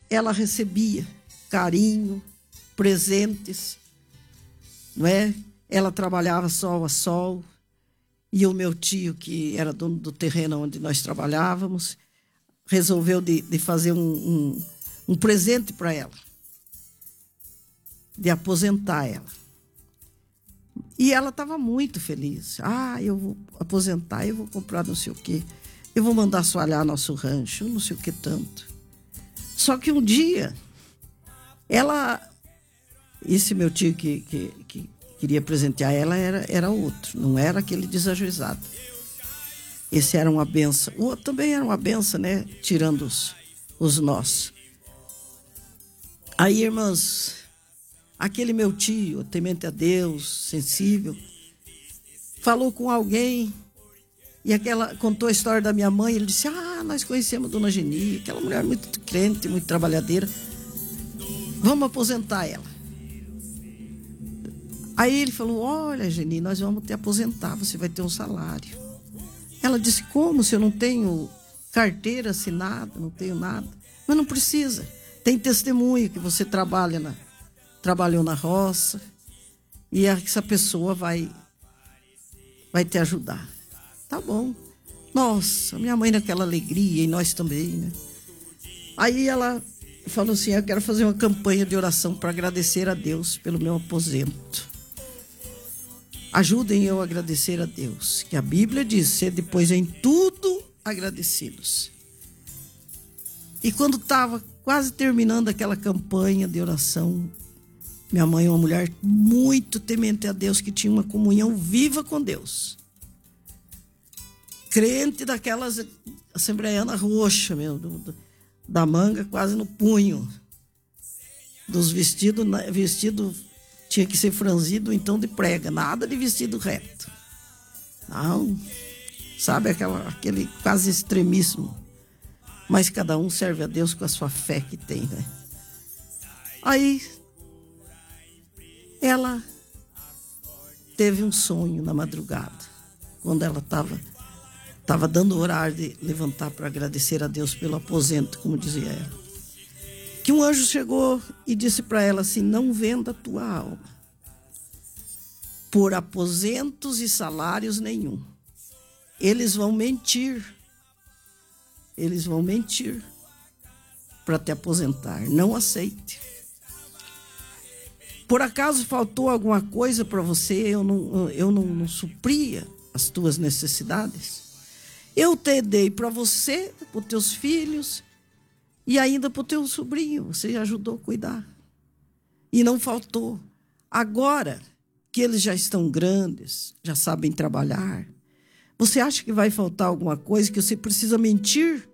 ela recebia carinho, presentes, não é? Ela trabalhava sol a sol, e o meu tio, que era dono do terreno onde nós trabalhávamos, resolveu de fazer um presente para ela, de aposentar ela. E ela estava muito feliz. Eu vou aposentar, eu vou comprar não sei o quê, eu vou mandar assoalhar nosso rancho, não sei o que tanto. Só que um dia, esse meu tio que queria presentear ela era outro, não era aquele desajuizado. Esse era uma benção. O outro também era uma benção, né? Tirando os nós. Aí, irmãs, aquele meu tio, temente a Deus, sensível, falou com alguém e contou a história da minha mãe. Ele disse: nós conhecemos a Dona Geni, aquela mulher muito crente, muito trabalhadeira. Vamos aposentar ela. Aí ele falou: olha, Geni, nós vamos te aposentar, você vai ter um salário. Ela disse: como, se eu não tenho carteira assinada, não tenho nada? Mas não precisa, tem testemunho que você trabalhou na roça, e essa pessoa vai te ajudar. Tá bom. Nossa, minha mãe naquela alegria, e nós também, né? Aí ela falou assim: eu quero fazer uma campanha de oração para agradecer a Deus pelo meu aposento. Ajudem eu a agradecer a Deus, que a Bíblia diz: ser depois em tudo agradecidos. E quando estava quase terminando aquela campanha de oração, minha mãe é uma mulher muito temente a Deus, que tinha uma comunhão viva com Deus. Crente daquelas assembleiana roxa mesmo, da manga quase no punho. Dos vestidos tinha que ser franzido, então de prega, nada de vestido reto. Não, sabe, aquele quase extremismo. Mas cada um serve a Deus com a sua fé que tem, né? Aí, ela teve um sonho na madrugada, quando ela estava dando horário de levantar para agradecer a Deus pelo aposento, como dizia ela, que um anjo chegou e disse para ela assim: não venda a tua alma por aposentos e salários nenhum. Eles vão mentir para te aposentar. Não aceite. Por acaso faltou alguma coisa para você? Eu não supria as tuas necessidades? Eu te dei para você, para os teus filhos e ainda para o teu sobrinho. Você ajudou a cuidar. E não faltou. Agora que eles já estão grandes, já sabem trabalhar, você acha que vai faltar alguma coisa, que você precisa mentir?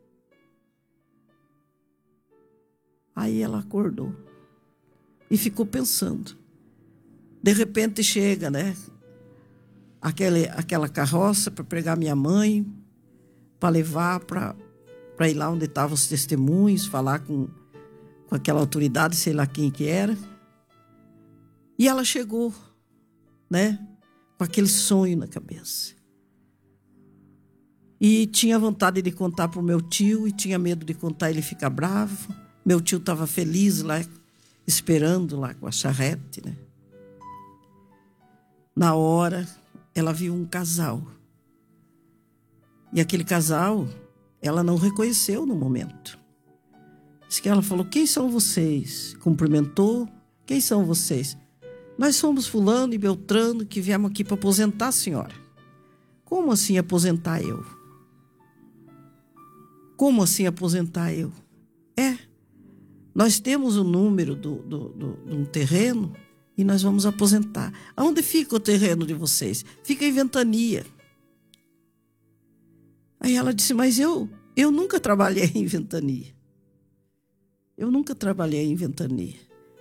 Aí ela acordou e ficou pensando. De repente chega, né? Aquela carroça para pegar minha mãe, para levar para ir lá onde estavam os testemunhos, falar com aquela autoridade, sei lá quem que era. E ela chegou, né? Com aquele sonho na cabeça. E tinha vontade de contar para o meu tio, e tinha medo de contar, ele ficar bravo. Meu tio estava feliz lá, esperando lá com a charrete, né? Na hora, ela viu um casal. E aquele casal, ela não reconheceu no momento. Diz que ela falou: quem são vocês? Cumprimentou: quem são vocês? Nós somos fulano e beltrano que viemos aqui para aposentar a senhora. Como assim aposentar eu? Como assim aposentar eu? Nós temos o número de um terreno e nós vamos aposentar. Aonde fica o terreno de vocês? Fica em Ventania. Aí ela disse: mas eu nunca trabalhei em Ventania. Eu nunca trabalhei em Ventania.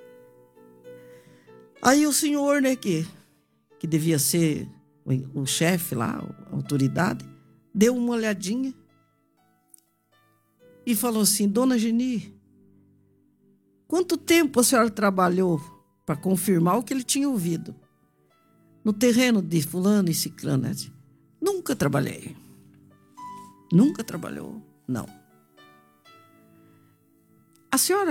Aí o senhor, né, que devia ser o chefe lá, a autoridade, deu uma olhadinha e falou assim: Dona Geni, quanto tempo a senhora trabalhou, para confirmar o que ele tinha ouvido, no terreno de fulano e ciclano? Nunca trabalhei. Nunca trabalhou? Não. A senhora